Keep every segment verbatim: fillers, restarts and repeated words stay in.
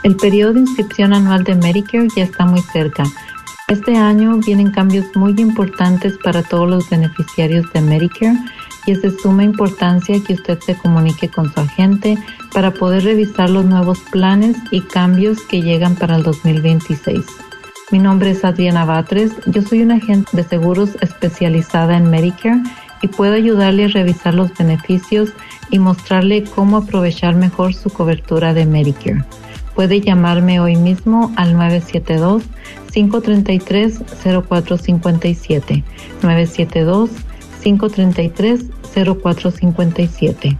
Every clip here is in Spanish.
El periodo de inscripción anual de Medicare ya está muy cerca. Este año vienen cambios muy importantes para todos los beneficiarios de Medicare y es de suma importancia que usted se comunique con su agente para poder revisar los nuevos planes y cambios que llegan para el dos mil veintiséis. Mi nombre es Adriana Batres, yo soy una agente de seguros especializada en Medicare y puedo ayudarle a revisar los beneficios y mostrarle cómo aprovechar mejor su cobertura de Medicare. Puede llamarme hoy mismo al nueve siete dos, cinco tres tres, cero cuatro cinco siete, nueve siete dos, cinco tres tres, cero cuatro cinco siete.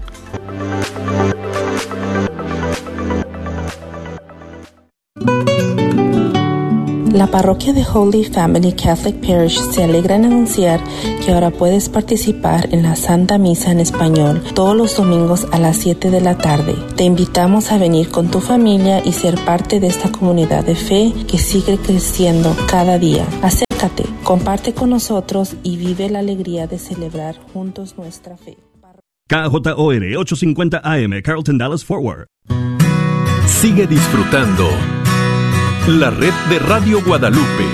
La parroquia de Holy Family Catholic Parish se alegra en anunciar que ahora puedes participar en la Santa Misa en español todos los domingos a las siete de la tarde. Te invitamos a venir con tu familia y ser parte de esta comunidad de fe que sigue creciendo cada día. Acércate, comparte con nosotros y vive la alegría de celebrar juntos nuestra fe. K J O R ochocientos cincuenta A M, Carlton, Dallas, Fort Worth. Sigue disfrutando la red de Radio Guadalupe.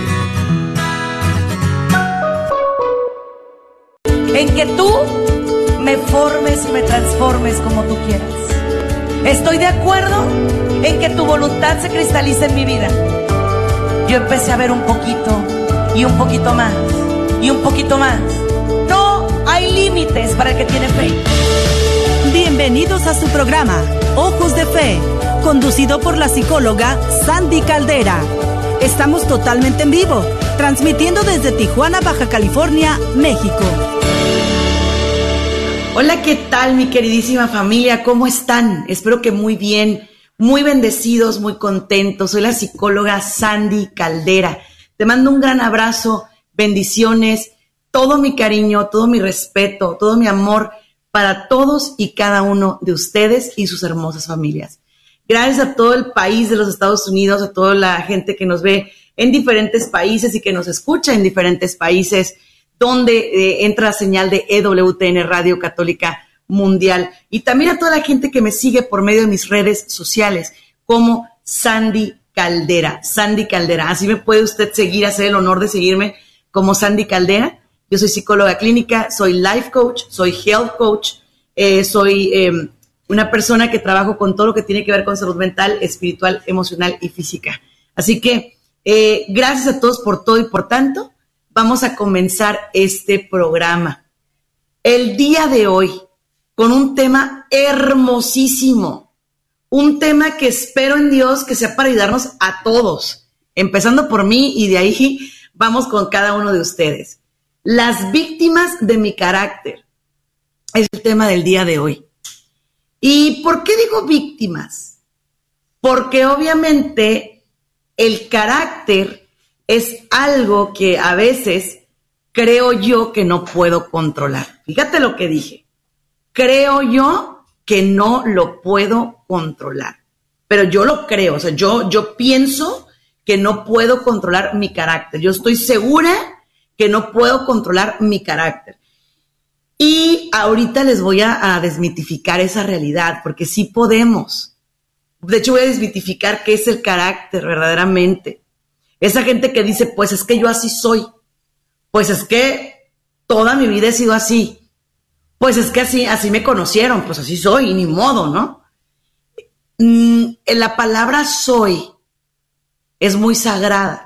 En que tú me formes y me transformes como tú quieras. Estoy de acuerdo en que tu voluntad se cristalice en mi vida. Yo empecé a ver un poquito y un poquito más y un poquito más. No hay límites para el que tiene fe. Bienvenidos a su programa Ojos de Fe, conducido por la psicóloga Sandy Caldera. Estamos totalmente en vivo, transmitiendo desde Tijuana, Baja California, México. Hola, ¿qué tal, mi queridísima familia? ¿Cómo están? Espero que muy bien, muy bendecidos, muy contentos. Soy la psicóloga Sandy Caldera. Te mando un gran abrazo, bendiciones, todo mi cariño, todo mi respeto, todo mi amor para todos y cada uno de ustedes y sus hermosas familias. Gracias a todo el país de los Estados Unidos, a toda la gente que nos ve en diferentes países y que nos escucha en diferentes países, donde eh, entra la señal de E W T N Radio Católica Mundial. Y también a toda la gente que me sigue por medio de mis redes sociales, como Sandy Caldera. Sandy Caldera. Así me puede usted seguir, hacer el honor de seguirme como Sandy Caldera. Yo soy psicóloga clínica, soy life coach, soy health coach, eh, soy eh, una persona que trabajo con todo lo que tiene que ver con salud mental, espiritual, emocional y física. Así que eh, gracias a todos por todo y por tanto. Vamos a comenzar este programa el día de hoy con un tema hermosísimo, un tema que espero en Dios que sea para ayudarnos a todos, empezando por mí y de ahí vamos con cada uno de ustedes. Las víctimas de mi carácter es el tema del día de hoy. ¿Y por qué digo víctimas? Porque obviamente el carácter es algo que a veces creo yo que no puedo controlar. Fíjate lo que dije. Creo yo que no lo puedo controlar. Pero yo lo creo. O sea, yo, yo pienso que no puedo controlar mi carácter. Yo estoy segura que no puedo controlar mi carácter. Y ahorita les voy a, a desmitificar esa realidad, porque sí podemos. De hecho, voy a desmitificar qué es el carácter verdaderamente. Esa gente que dice, pues es que yo así soy. Pues es que toda mi vida he sido así. Pues es que así, así me conocieron, pues así soy, y ni modo, ¿no? Mm, la palabra soy es muy sagrada.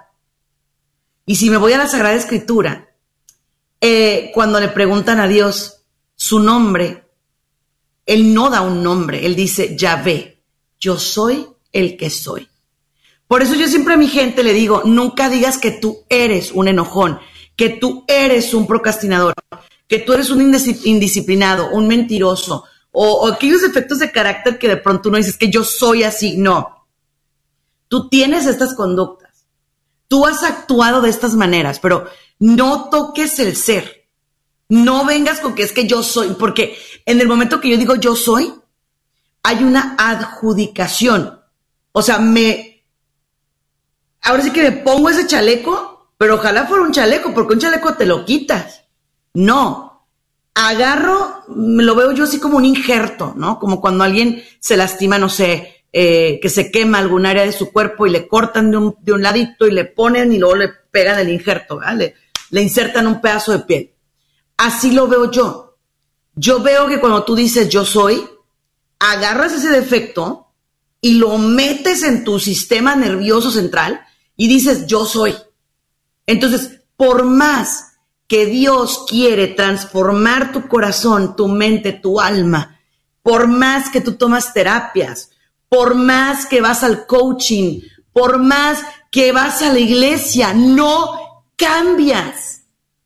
Y si me voy a la Sagrada Escritura, eh, cuando le preguntan a Dios su nombre, Él no da un nombre, Él dice, Yahvé, yo soy el que soy. Por eso yo siempre a mi gente le digo, nunca digas que tú eres un enojón, que tú eres un procrastinador, que tú eres un indisciplinado, un mentiroso, o, o aquellos defectos de carácter que de pronto uno dice, que yo soy así. No, tú tienes estas conductas. Tú has actuado de estas maneras, pero no toques el ser. No vengas con que es que yo soy, porque en el momento que yo digo yo soy, hay una adjudicación. O sea, me... Ahora sí que me pongo ese chaleco, pero ojalá fuera un chaleco, porque un chaleco te lo quitas. No. Agarro, me lo veo yo así como un injerto, ¿no? Como cuando alguien se lastima, no sé, eh, que se quema algún área de su cuerpo y le cortan de un, de un ladito y le ponen y luego le pegan el injerto, ¿verdad? Le, le insertan un pedazo de piel. Así lo veo yo. Yo veo que cuando tú dices yo soy, agarras ese defecto y lo metes en tu sistema nervioso central y dices yo soy. Entonces, por más que Dios quiere transformar tu corazón, tu mente, tu alma, por más que tú tomas terapias, por más que vas al coaching, por más que vas a la iglesia, no cambias.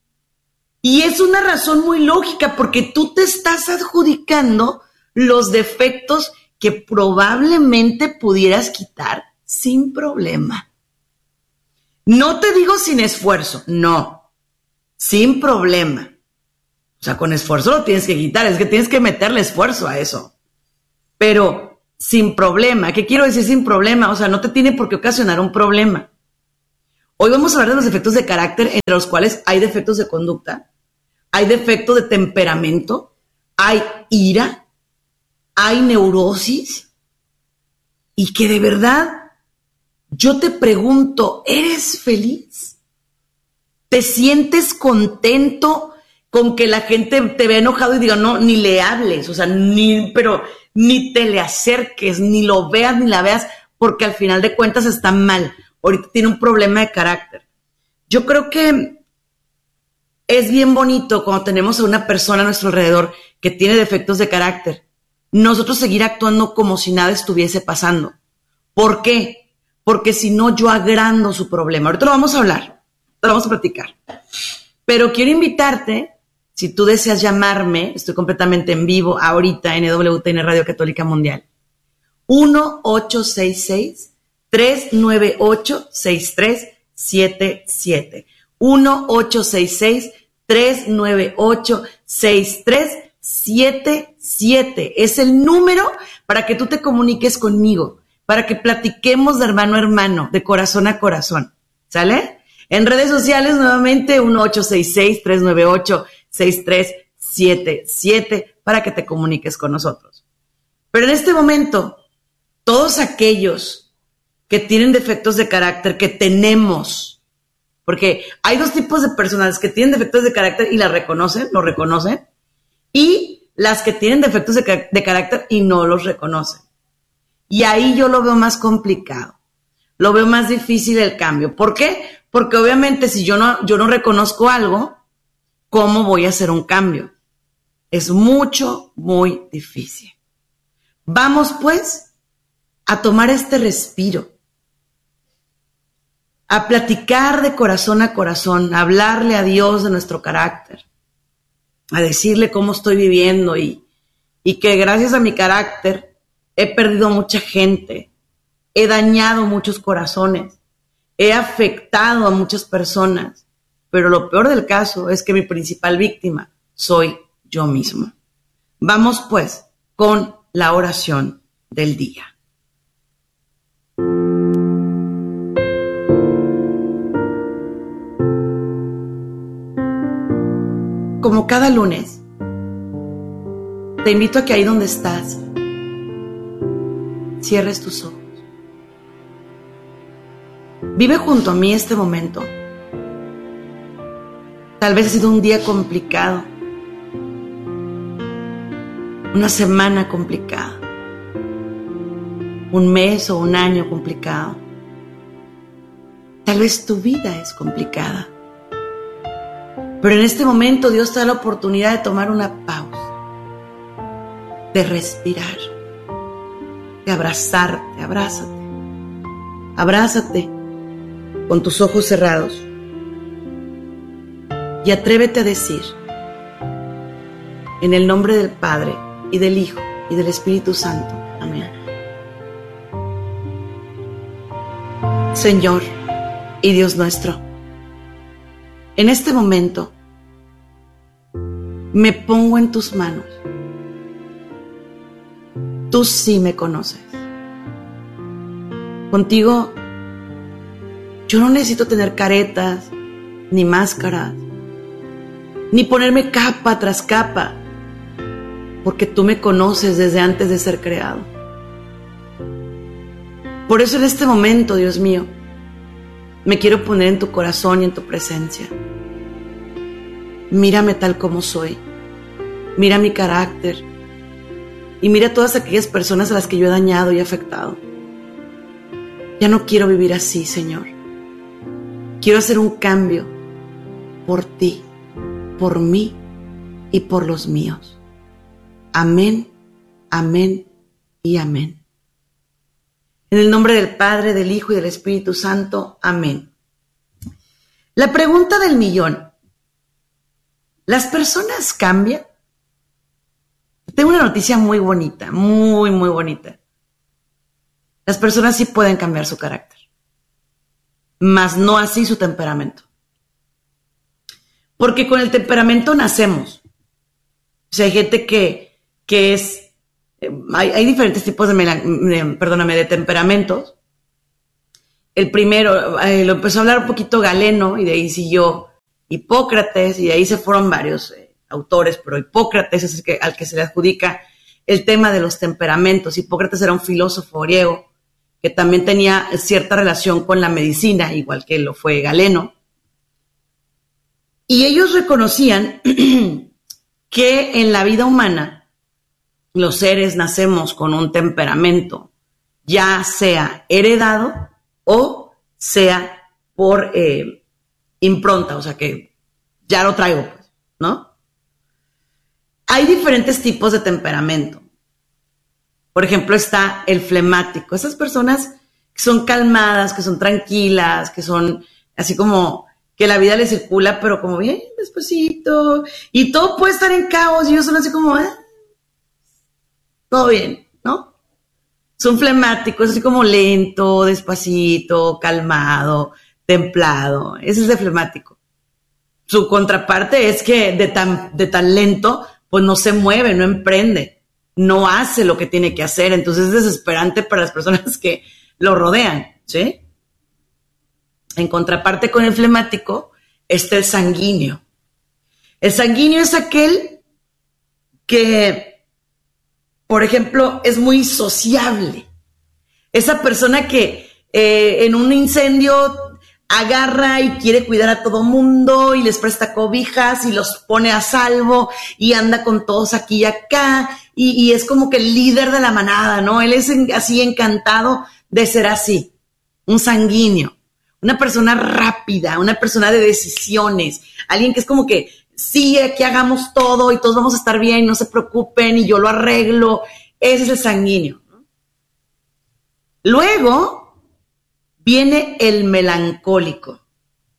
Y es una razón muy lógica porque tú te estás adjudicando los defectos que probablemente pudieras quitar sin problema. No te digo sin esfuerzo, no, sin problema. O sea, con esfuerzo lo tienes que quitar, es que tienes que meterle esfuerzo a eso. Pero sin problema, ¿qué quiero decir sin problema? O sea, no te tiene por qué ocasionar un problema. Hoy vamos a hablar de los defectos de carácter, entre los cuales hay defectos de conducta, hay defectos de temperamento, hay ira, hay neurosis, y que de verdad yo te pregunto, ¿eres feliz? ¿Te sientes contento con que la gente te vea enojado y diga, no, ni le hables, o sea, ni, pero ni te le acerques, ni lo veas, ni la veas, porque al final de cuentas está mal, ahorita tiene un problema de carácter? Yo creo que es bien bonito cuando tenemos a una persona a nuestro alrededor que tiene defectos de carácter, nosotros seguir actuando como si nada estuviese pasando. ¿Por qué? Porque si no, yo agrando su problema. Ahorita lo vamos a hablar, lo vamos a platicar. Pero quiero invitarte, si tú deseas llamarme, estoy completamente en vivo ahorita en E W T N Radio Católica Mundial. uno ocho seis seis, tres nueve ocho, seis tres siete siete. uno ocho seis seis, tres nueve ocho, seis tres siete siete. Es el número para que tú te comuniques conmigo, para que platiquemos de hermano a hermano, de corazón a corazón, ¿sale? En redes sociales, nuevamente, uno ocho seis seis, tres nueve ocho, seis tres siete siete, para que te comuniques con nosotros. Pero en este momento, todos aquellos que tienen defectos de carácter, que tenemos, porque hay dos tipos de personas que tienen defectos de carácter y la reconocen, lo reconocen, y las que tienen defectos de, de carácter y no los reconocen. Y ahí yo lo veo más complicado, lo veo más difícil el cambio. ¿Por qué? Porque obviamente si yo no, yo no reconozco algo, ¿cómo voy a hacer un cambio? Es mucho, muy difícil. Vamos pues a tomar este respiro, a platicar de corazón a corazón, a hablarle a Dios de nuestro carácter, a decirle cómo estoy viviendo y, y que gracias a mi carácter he perdido mucha gente, he dañado muchos corazones, he afectado a muchas personas, pero lo peor del caso es que mi principal víctima soy yo mismo. Vamos pues con la oración del día. Como cada lunes, te invito a que ahí donde estás, cierres tus ojos. Vive junto a mí este momento. Tal vez ha sido un día complicado, una semana complicada, un mes o un año complicado. Tal vez tu vida es complicada. Pero en este momento Dios te da la oportunidad de tomar una pausa, de respirar, de abrazarte, abrázate, abrázate con tus ojos cerrados y atrévete a decir, en el nombre del Padre y del Hijo y del Espíritu Santo, amén. Señor y Dios nuestro, en este momento me pongo en tus manos. Tú sí me conoces. Contigo yo no necesito tener caretas, ni máscaras, ni ponerme capa tras capa, porque tú me conoces desde antes de ser creado. Por eso en este momento, Dios mío, me quiero poner en tu corazón y en tu presencia. Mírame tal como soy. Mira mi carácter. Y mira todas aquellas personas a las que yo he dañado y afectado. Ya no quiero vivir así, Señor. Quiero hacer un cambio por ti, por mí y por los míos. Amén, amén y amén. En el nombre del Padre, del Hijo y del Espíritu Santo. Amén. La pregunta del millón. ¿Las personas cambian? Tengo una noticia muy bonita, muy, muy bonita. Las personas sí pueden cambiar su carácter, mas no así su temperamento. Porque con el temperamento nacemos. O sea, hay gente que, que es... Hay, hay diferentes tipos de, de, perdóname, de temperamentos. El primero, eh, lo empezó a hablar un poquito Galeno y de ahí siguió Hipócrates y de ahí se fueron varios eh, autores, pero Hipócrates es el que, al que se le adjudica el tema de los temperamentos. Hipócrates era un filósofo griego que también tenía cierta relación con la medicina, igual que lo fue Galeno. Y ellos reconocían que en la vida humana los seres nacemos con un temperamento, ya sea heredado o sea por eh, impronta, o sea que ya lo traigo, pues, ¿no? Hay diferentes tipos de temperamento. Por ejemplo, está el flemático. Esas personas que son calmadas, que son tranquilas, que son así como que la vida les circula, pero como bien despacito. Y todo puede estar en caos y ellos son así como, ¿eh? Todo bien, ¿no? Son flemáticos, así como lento, despacito, calmado, templado. Ese es de flemático. Su contraparte es que de tan, de tan lento, pues no se mueve, no emprende. No hace lo que tiene que hacer, entonces es desesperante para las personas que lo rodean, ¿sí? En contraparte con el flemático está el sanguíneo. El sanguíneo es aquel que, por ejemplo, es muy sociable. Esa persona que eh, en un incendio agarra y quiere cuidar a todo mundo y les presta cobijas y los pone a salvo y anda con todos aquí y acá y, y es como que el líder de la manada, ¿no? Él es en, así encantado de ser así, un sanguíneo, una persona rápida, una persona de decisiones, alguien que es como que sí, aquí hagamos todo y todos vamos a estar bien, no se preocupen y yo lo arreglo. Ese es el sanguíneo, ¿no? Luego viene el melancólico.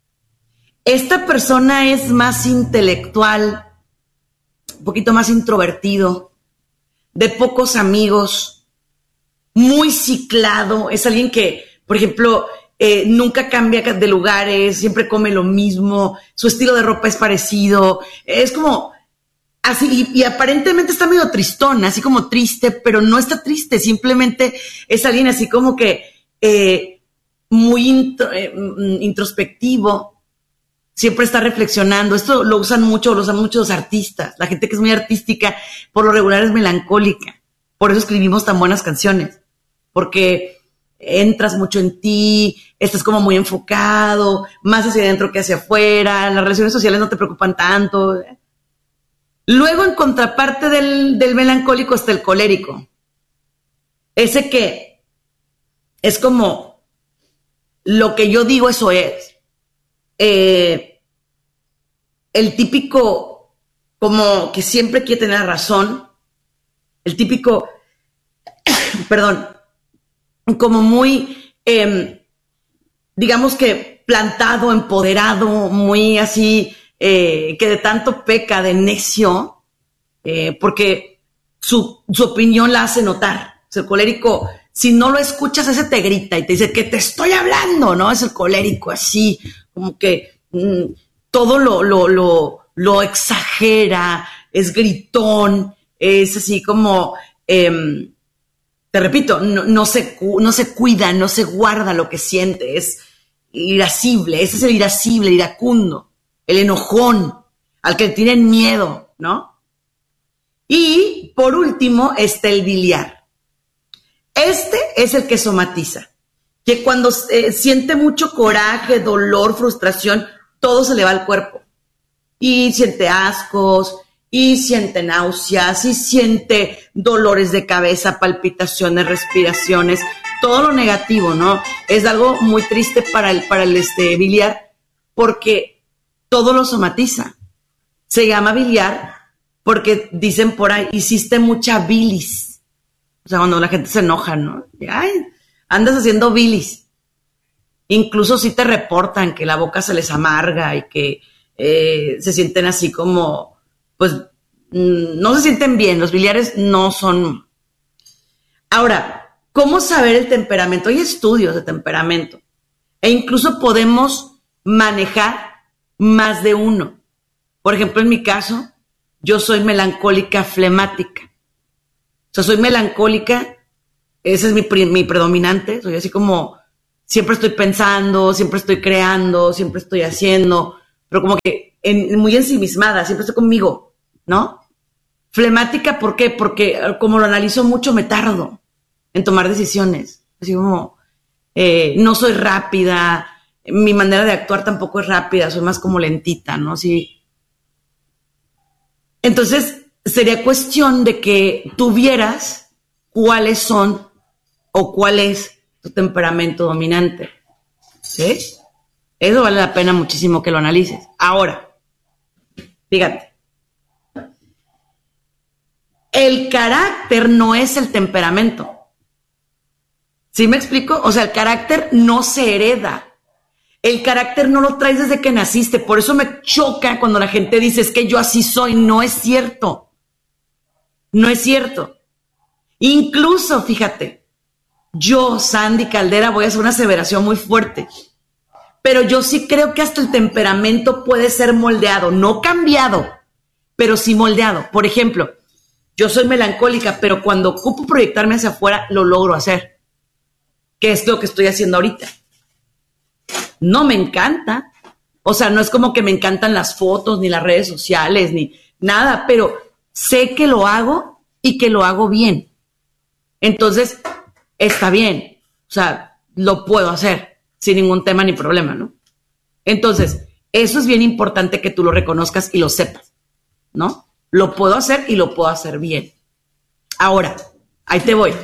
Esta persona es más intelectual, un poquito más introvertido, de pocos amigos, muy ciclado. Es alguien que, por ejemplo, eh, nunca cambia de lugares, siempre come lo mismo, su estilo de ropa es parecido. Es como así, y, y aparentemente está medio tristón, así como triste, pero no está triste, simplemente es alguien así como que... Eh, muy intro, eh, introspectivo, siempre está reflexionando. Esto lo usan mucho, lo usan muchos artistas. La gente que es muy artística, por lo regular es melancólica. Por eso escribimos tan buenas canciones, porque entras mucho en ti, estás como muy enfocado, más hacia adentro que hacia afuera, las relaciones sociales no te preocupan tanto. Luego, en contraparte del, del melancólico, está el colérico. Ese que es como... Lo que yo digo, eso es. Eh, el típico, como que siempre quiere tener razón. El típico, perdón, como muy, eh, digamos que plantado, empoderado, muy así, eh, que de tanto peca de necio, eh, porque su, su opinión la hace notar. O sea, el colérico... Si no lo escuchas, ese te grita y te dice que te estoy hablando, ¿no? Es el colérico así, como que mmm, todo lo, lo, lo, lo exagera, es gritón, es así como, eh, te repito, no, no, se, no se cuida, no se guarda lo que siente, es irascible, ese es el irascible, el iracundo, el enojón, al que tienen miedo, ¿no? Y por último está el biliar. Este es el que somatiza. que cuando eh, siente mucho coraje, dolor, frustración, todo se le va al cuerpo. Y siente ascos, y siente náuseas, y siente dolores de cabeza, palpitaciones, respiraciones, todo lo negativo, ¿no? Es algo muy triste para el, para el este, biliar, porque todo lo somatiza. Se llama biliar porque dicen por ahí, hiciste mucha bilis. O sea, cuando la gente se enoja, ¿no? Ay, andas haciendo bilis. Incluso sí te reportan que la boca se les amarga y que eh, se sienten así como, pues, no se sienten bien. Los biliares no son. Ahora, ¿cómo saber el temperamento? Hay estudios de temperamento e incluso podemos manejar más de uno. Por ejemplo, en mi caso, yo soy melancólica flemática. O sea, soy melancólica, ese es mi, mi predominante, soy así como, siempre estoy pensando, siempre estoy creando, siempre estoy haciendo, pero como que en, muy ensimismada, siempre estoy conmigo, ¿no? Flemática, ¿por qué? Porque como lo analizo mucho, me tardo en tomar decisiones. Así como, eh, no soy rápida, mi manera de actuar tampoco es rápida, soy más como lentita, ¿no? Sí. Entonces, sería cuestión de que tú vieras cuáles son o cuál es tu temperamento dominante. ¿Sí? Eso vale la pena muchísimo que lo analices. Ahora, fíjate. El carácter no es el temperamento. ¿Sí me explico? O sea, el carácter no se hereda. El carácter no lo traes desde que naciste. Por eso me choca cuando la gente dice, es que yo así soy. No es cierto. No es cierto. Incluso, fíjate, yo, Sandy Caldera, voy a hacer una aseveración muy fuerte. Pero yo sí creo que hasta el temperamento puede ser moldeado. No cambiado, pero sí moldeado. Por ejemplo, yo soy melancólica, pero cuando ocupo proyectarme hacia afuera, lo logro hacer. ¿Qué es lo que estoy haciendo ahorita? No me encanta. O sea, no es como que me encantan las fotos, ni las redes sociales, ni nada, pero sé que lo hago y que lo hago bien. Entonces, está bien. O sea, lo puedo hacer sin ningún tema ni problema, ¿no? Entonces, eso es bien importante que tú lo reconozcas y lo sepas, ¿no? Lo puedo hacer y lo puedo hacer bien. Ahora, ahí te voy.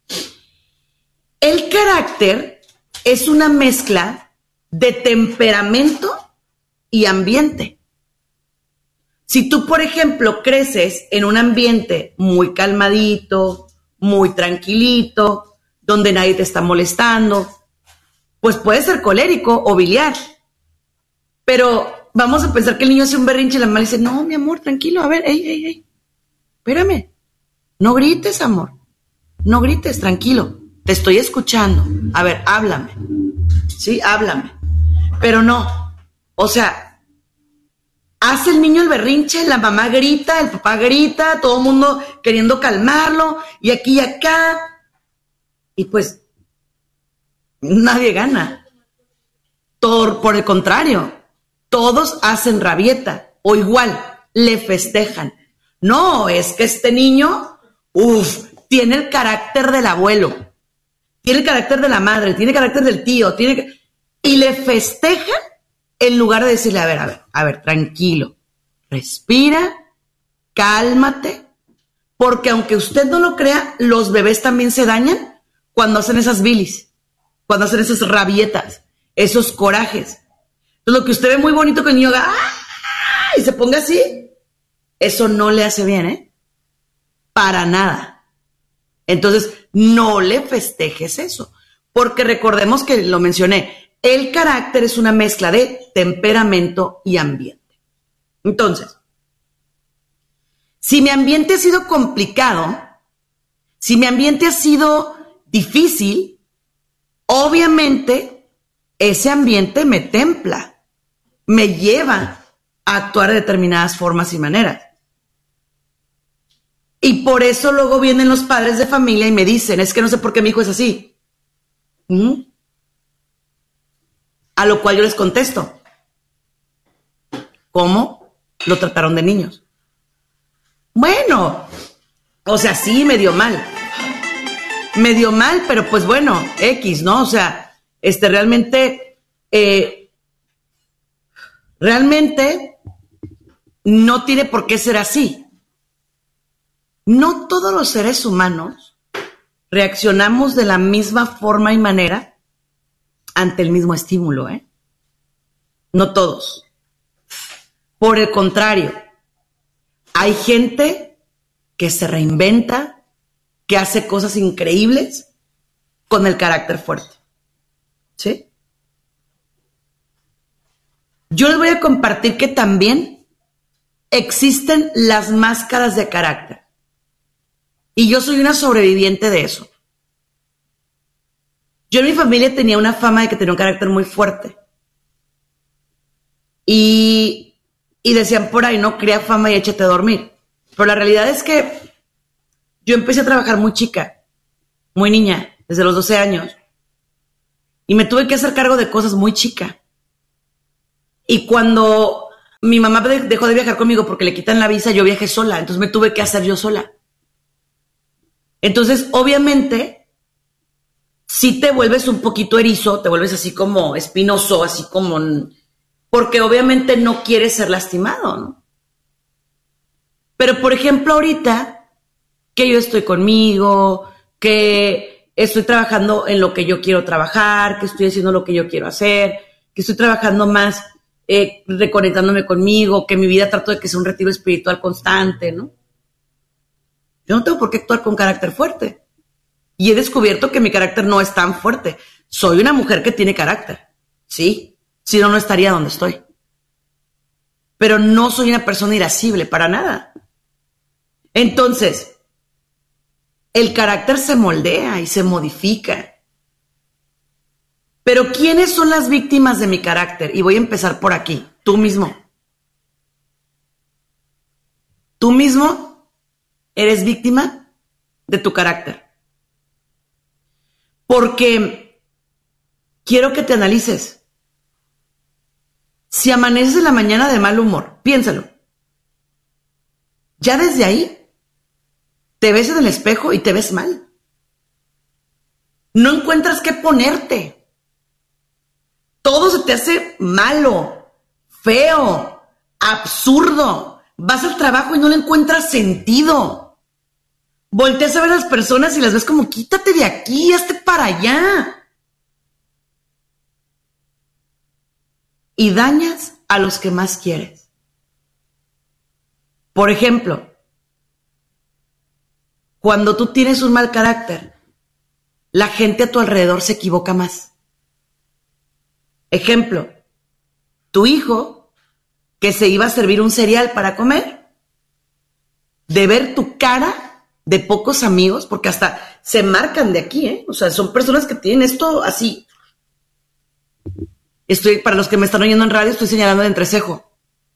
El carácter es una mezcla de temperamento y ambiente. Si tú, por ejemplo, creces en un ambiente muy calmadito, muy tranquilito, donde nadie te está molestando, pues puedes ser colérico o biliar. Pero vamos a pensar que el niño hace un berrinche y la mamá le dice, no, mi amor, tranquilo, a ver, ey, ey, ey, espérame, no grites, amor, no grites, tranquilo, te estoy escuchando, a ver, háblame, sí, háblame, pero no, o sea, hace el niño el berrinche, la mamá grita, el papá grita, todo el mundo queriendo calmarlo, y aquí y acá, y pues, nadie gana, todo por el contrario. Todos hacen rabieta o igual, le festejan. No, es que este niño, uff, tiene el carácter del abuelo, tiene el carácter de la madre, tiene el carácter del tío, tiene y le festejan en lugar de decirle, a ver, a ver, a ver, tranquilo, respira, cálmate, porque aunque usted no lo crea, los bebés también se dañan cuando hacen esas bilis, cuando hacen esas rabietas, esos corajes. Lo que usted ve muy bonito que el niño haga ¡ah! Y se ponga así, eso no le hace bien, ¿eh? Para nada. Entonces, no le festejes eso, porque recordemos que lo mencioné, el carácter es una mezcla de temperamento y ambiente. Entonces, si mi ambiente ha sido complicado, si mi ambiente ha sido difícil, obviamente ese ambiente me templa. Me lleva a actuar de determinadas formas y maneras. Y por eso luego vienen los padres de familia y me dicen, es que no sé por qué mi hijo es así. ¿Mm? A lo cual yo les contesto, ¿cómo lo trataron de niños? Bueno, o sea, sí, me dio mal. Me dio mal, pero pues bueno, X, ¿no? O sea, Este, realmente, eh, realmente no tiene por qué ser así. No todos los seres humanos reaccionamos de la misma forma y manera ante el mismo estímulo, ¿eh? No todos. Por el contrario, hay gente que se reinventa, que hace cosas increíbles con el carácter fuerte. ¿Sí? Yo les voy a compartir que también existen las máscaras de carácter. Y yo soy una sobreviviente de eso. Yo en mi familia tenía una fama de que tenía un carácter muy fuerte. Y, y decían por ahí, no, crea fama y échate a dormir. Pero la realidad es que yo empecé a trabajar muy chica, muy niña, desde los doce años. Y me tuve que hacer cargo de cosas muy chica. Y cuando mi mamá dejó de viajar conmigo porque le quitan la visa, yo viajé sola. Entonces me tuve que hacer yo sola. Entonces, obviamente, si te vuelves un poquito erizo, te vuelves así como espinoso, así como... Porque obviamente no quieres ser lastimado, ¿no? Pero, por ejemplo, ahorita, que yo estoy conmigo, que estoy trabajando en lo que yo quiero trabajar, que estoy haciendo lo que yo quiero hacer, que estoy trabajando más, eh, reconectándome conmigo, que mi vida trato de que sea un retiro espiritual constante, ¿no? Yo no tengo por qué actuar con carácter fuerte. Y he descubierto que mi carácter no es tan fuerte. Soy una mujer que tiene carácter, ¿sí? Si no, no estaría donde estoy. Pero no soy una persona irascible, para nada. Entonces, el carácter se moldea y se modifica. Pero ¿quiénes son las víctimas de mi carácter? Y voy a empezar por aquí, tú mismo. Tú mismo eres víctima de tu carácter. Porque quiero que te analices. Si amaneces en la mañana de mal humor, piénsalo. Ya desde ahí te ves en el espejo y te ves mal. No encuentras qué ponerte. Todo se te hace malo, feo, absurdo. Vas al trabajo y no le encuentras sentido. Volteas a ver a las personas y las ves como, quítate de aquí, hazte para allá. Y dañas a los que más quieres. Por ejemplo, cuando tú tienes un mal carácter, la gente a tu alrededor se equivoca más. Ejemplo, tu hijo que se iba a servir un cereal para comer, de ver tu cara de pocos amigos, porque hasta se marcan de aquí, ¿eh? O sea, son personas que tienen esto así. Estoy, para los que me están oyendo en radio, estoy señalando el entrecejo.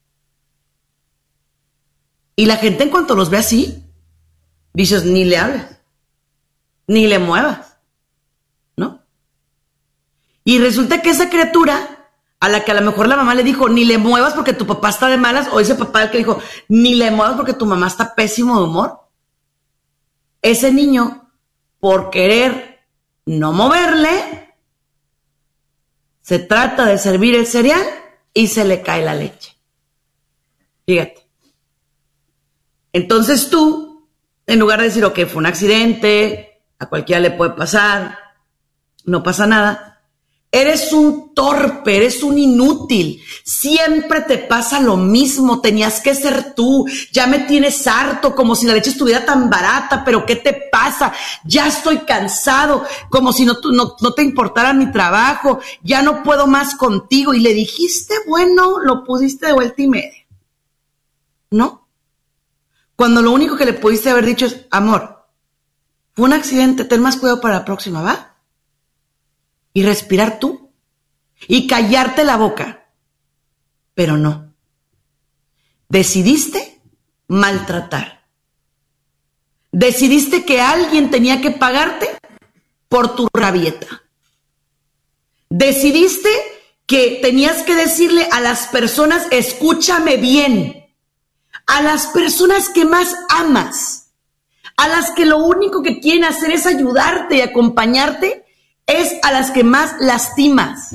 Y la gente en cuanto los ve así, dices, ni le hables, ni le muevas, ¿no? Y resulta que esa criatura, a la que a lo mejor la mamá le dijo, ni le muevas porque tu papá está de malas, o ese papá el que dijo, ni le muevas porque tu mamá está pésimo de humor, ese niño, por querer no moverle, se trata de servir el cereal y se le cae la leche. Fíjate. Entonces tú, en lugar de decir, ok, fue un accidente, a cualquiera le puede pasar, no pasa nada, eres un torpe, eres un inútil, siempre te pasa lo mismo, tenías que ser tú, ya me tienes harto, como si la leche estuviera tan barata, pero ¿qué te pasa? Ya estoy cansado, como si no, no, no te importara mi trabajo, ya no puedo más contigo, y le dijiste, bueno, lo pusiste de vuelta y media, ¿no? Cuando lo único que le pudiste haber dicho es, amor, fue un accidente, ten más cuidado para la próxima, ¿va? Y respirar tú. Y callarte la boca. Pero no. Decidiste maltratar. Decidiste que alguien tenía que pagarte por tu rabieta. Decidiste que tenías que decirle a las personas, escúchame bien, a las personas que más amas, a las que lo único que quieren hacer es ayudarte y acompañarte, es a las que más lastimas.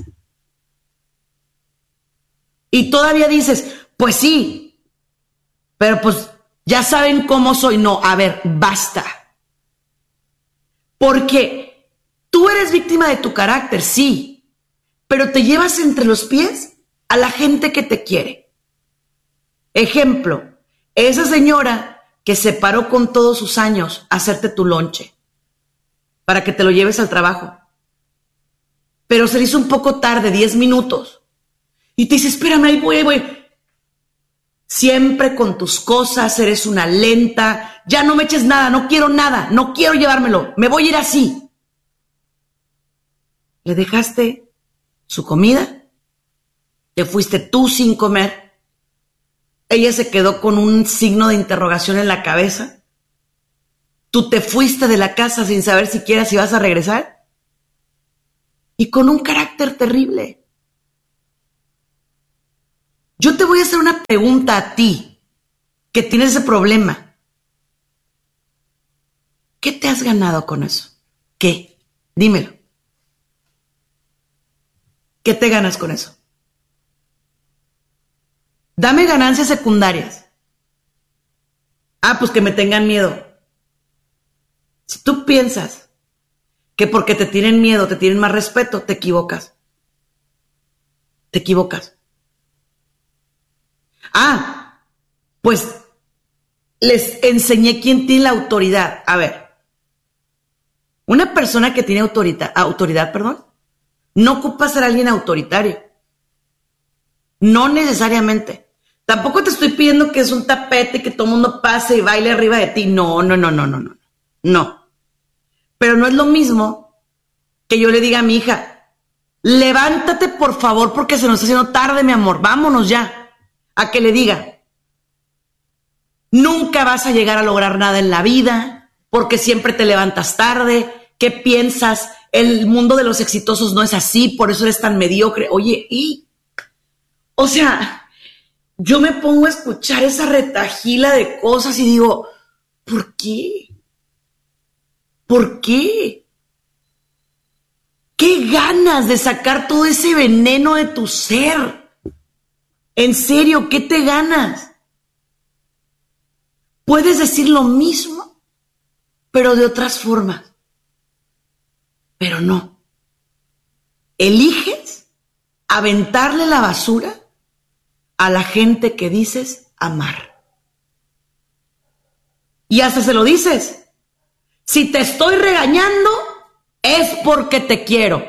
Y todavía dices, pues sí, pero pues ya saben cómo soy. No, a ver, basta. Porque tú eres víctima de tu carácter, sí, pero te llevas entre los pies a la gente que te quiere. Ejemplo, esa señora que se paró con todos sus años a hacerte tu lonche para que te lo lleves al trabajo, pero se le hizo un poco tarde, diez minutos, y te dice, espérame, ahí voy, ahí voy. Siempre con tus cosas, eres una lenta, ya no me eches nada, no quiero nada, no quiero llevármelo, me voy a ir así. Le dejaste su comida, te fuiste tú sin comer, ella se quedó con un signo de interrogación en la cabeza, tú te fuiste de la casa sin saber siquiera si vas a regresar y con un carácter terrible. Yo te voy a hacer una pregunta a ti, que tienes ese problema. ¿Qué te has ganado con eso? ¿Qué? Dímelo. ¿Qué te ganas con eso? Dame ganancias secundarias. Ah, pues que me tengan miedo. Si tú piensas que porque te tienen miedo, te tienen más respeto, te equivocas. Te equivocas. Ah, pues les enseñé quién tiene la autoridad. A ver, una persona que tiene autoridad, autoridad, perdón, no ocupa ser alguien autoritario. No necesariamente. Tampoco te estoy pidiendo que es un tapete que todo el mundo pase y baile arriba de ti. No, no, no, no, no, no. No. Pero no es lo mismo que yo le diga a mi hija, levántate por favor porque se nos está haciendo tarde, mi amor, vámonos ya. A que le diga, nunca vas a llegar a lograr nada en la vida porque siempre te levantas tarde. ¿Qué piensas? El mundo de los exitosos no es así, por eso eres tan mediocre. Oye, y, o sea, yo me pongo a escuchar esa retahila de cosas y digo, ¿por qué? ¿Por qué? ¿Qué ganas de sacar todo ese veneno de tu ser? En serio, ¿qué te ganas? Puedes decir lo mismo, pero de otras formas. Pero no. Eliges aventarle la basura a la gente que dices amar. Y hasta se lo dices. Si te estoy regañando, es porque te quiero.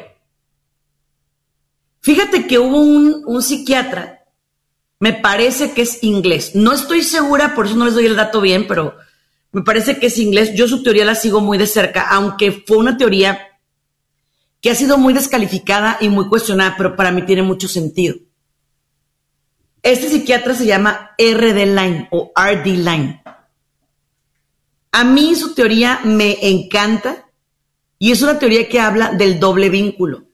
Fíjate que hubo un, un psiquiatra, me parece que es inglés. No estoy segura, por eso no les doy el dato bien, pero me parece que es inglés. Yo su teoría la sigo muy de cerca, aunque fue una teoría que ha sido muy descalificada y muy cuestionada, pero para mí tiene mucho sentido. Este psiquiatra se llama R D Laing o R D Laing. A mí su teoría me encanta y es una teoría que habla del doble vínculo.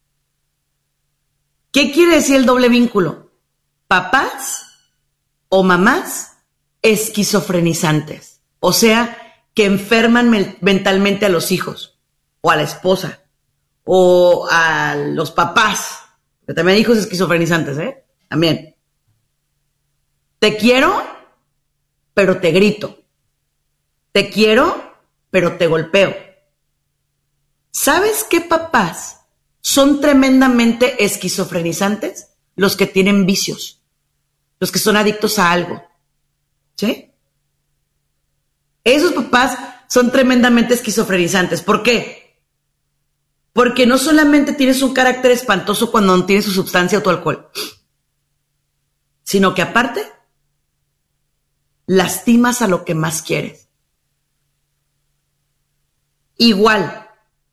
¿Qué quiere decir el doble vínculo? Papás o mamás esquizofrenizantes, o sea, que enferman me- mentalmente a los hijos, o a la esposa, o a los papás, que también hay hijos esquizofrenizantes, ¿eh? También. Te quiero, pero te grito. Te quiero, pero te golpeo. ¿Sabes qué papás son tremendamente esquizofrenizantes? Los que tienen vicios, los que son adictos a algo, ¿sí? Esos papás son tremendamente esquizofrenizantes. ¿Por qué? Porque no solamente tienes un carácter espantoso cuando no tienes tu sustancia o tu alcohol, sino que aparte lastimas a lo que más quieres. Igual,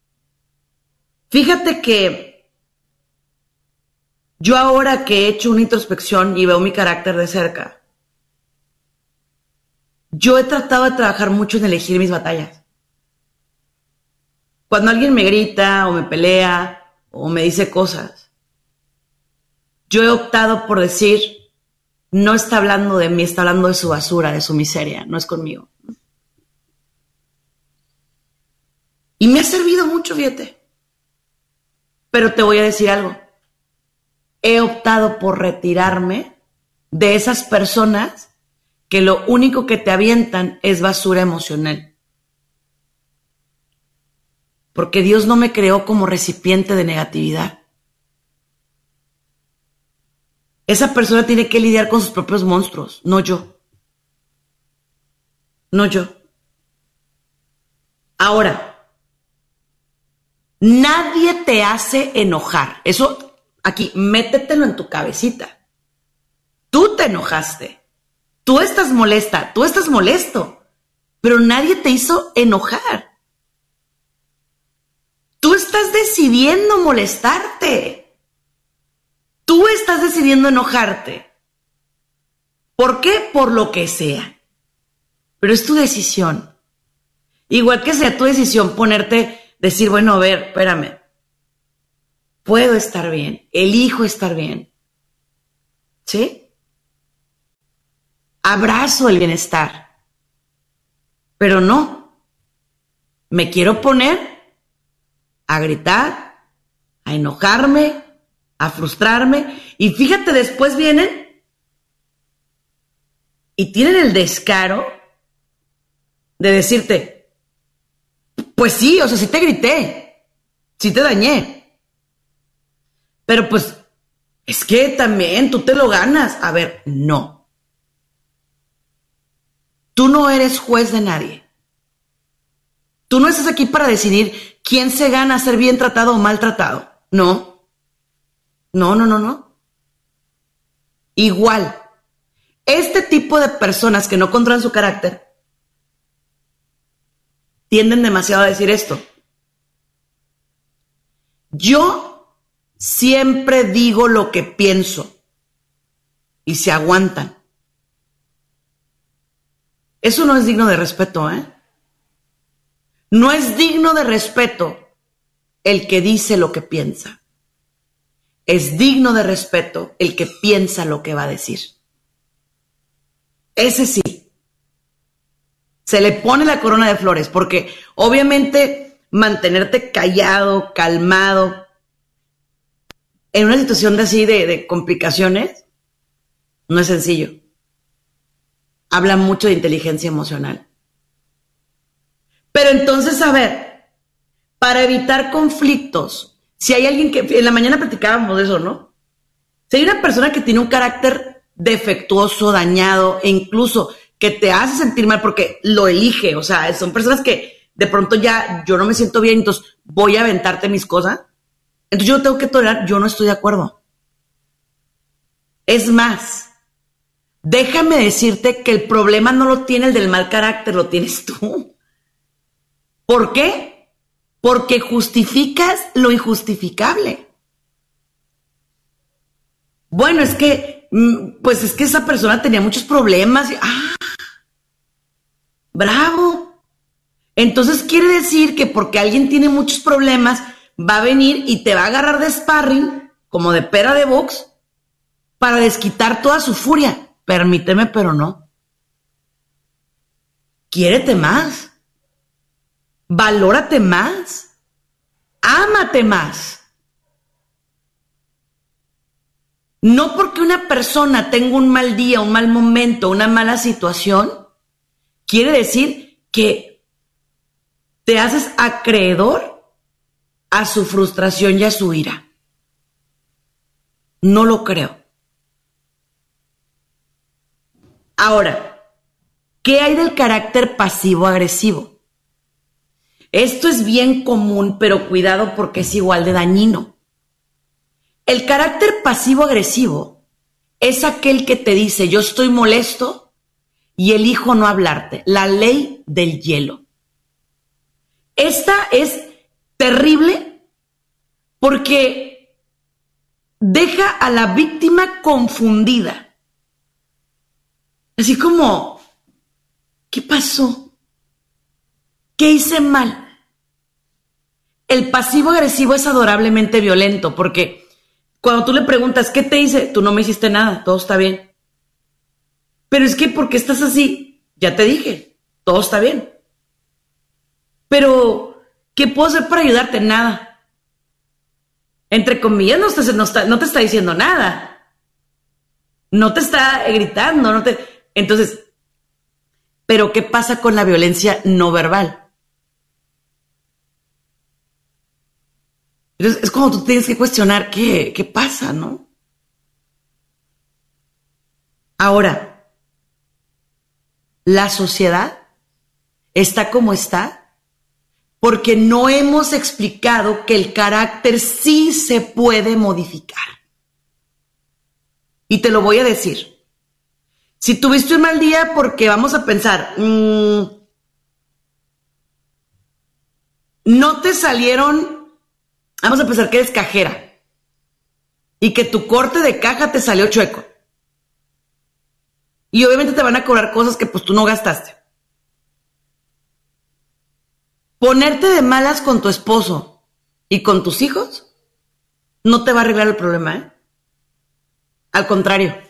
fíjate que yo ahora que he hecho una introspección y veo mi carácter de cerca, yo he tratado de trabajar mucho en elegir mis batallas. Cuando alguien me grita o me pelea o me dice cosas, yo he optado por decir, no está hablando de mí, está hablando de su basura, de su miseria, no es conmigo. Y me ha servido mucho, fíjate. Pero te voy a decir algo. He optado por retirarme de esas personas que lo único que te avientan es basura emocional. Porque Dios no me creó como recipiente de negatividad. Esa persona tiene que lidiar con sus propios monstruos, no yo. No yo. Ahora, nadie te hace enojar. Eso, aquí, métetelo en tu cabecita. Tú te enojaste. Tú estás molesta. Tú estás molesto. Pero nadie te hizo enojar. Tú estás decidiendo molestarte. Tú estás decidiendo enojarte. ¿Por qué? Por lo que sea. Pero es tu decisión. Igual que sea tu decisión ponerte, decir, bueno, a ver, espérame. Puedo estar bien. Elijo estar bien. ¿Sí? Abrazo el bienestar. Pero no. Me quiero poner a gritar, a enojarme, a frustrarme. Y fíjate, después vienen y tienen el descaro de decirte, pues sí, o sea, sí te grité, sí te dañé. Pero pues, es que también tú te lo ganas. A ver, no. Tú no eres juez de nadie. Tú no estás aquí para decidir quién se gana ser bien tratado o maltratado. No. No, no, no, no. Igual, este tipo de personas que no controlan su carácter tienden demasiado a decir esto. Yo siempre digo lo que pienso y se aguantan. Eso no es digno de respeto, ¿eh? No es digno de respeto el que dice lo que piensa. Es digno de respeto el que piensa lo que va a decir. Ese sí. Se le pone la corona de flores porque obviamente mantenerte callado, calmado, en una situación de así de, de complicaciones, no es sencillo. Habla mucho de inteligencia emocional. Pero entonces, a ver, para evitar conflictos, si hay alguien que, en la mañana platicábamos de eso, ¿no? Si hay una persona que tiene un carácter defectuoso, dañado, e incluso que te hace sentir mal porque lo elige, o sea, son personas que de pronto ya yo no me siento bien, entonces voy a aventarte mis cosas, entonces yo tengo que tolerar, yo no estoy de acuerdo. Es más, déjame decirte que el problema no lo tiene el del mal carácter, lo tienes tú. ¿Por qué? Porque justificas lo injustificable. Bueno, es que, pues es que esa persona tenía muchos problemas. Y, ¡ah! ¡Bravo! Entonces quiere decir que porque alguien tiene muchos problemas, va a venir y te va a agarrar de sparring, como de pera de box, para desquitar toda su furia. Permíteme, pero no. Quiérete más. Valórate más. Ámate más. No porque una persona tenga un mal día, un mal momento, una mala situación, quiere decir que te haces acreedor a su frustración y a su ira. No lo creo. Ahora, ¿qué hay del carácter pasivo-agresivo? Esto es bien común, pero cuidado porque es igual de dañino. El carácter pasivo-agresivo es aquel que te dice, yo estoy molesto y elijo no hablarte. La ley del hielo. Esta es terrible porque deja a la víctima confundida. Así como, ¿qué pasó? ¿Qué hice mal? El pasivo agresivo es adorablemente violento porque cuando tú le preguntas, ¿qué te hice? Tú no me hiciste nada, todo está bien. Pero es que, ¿por qué estás así? Ya te dije, todo está bien. Pero, ¿qué puedo hacer para ayudarte? Nada. entre comillas, no te, no, está, no te está diciendo nada. No te está gritando, no te... Entonces, ¿pero qué pasa con la violencia no verbal? Entonces, es como tú tienes que cuestionar qué, qué pasa, ¿no? Ahora, la sociedad está como está porque no hemos explicado que el carácter sí se puede modificar. Y te lo voy a decir. Si tuviste un mal día, porque vamos a pensar, mmm, no te salieron, vamos a pensar que eres cajera y que tu corte de caja te salió chueco. Y obviamente te van a cobrar cosas que pues tú no gastaste. Ponerte de malas con tu esposo y con tus hijos no te va a arreglar el problema, ¿eh? Al contrario.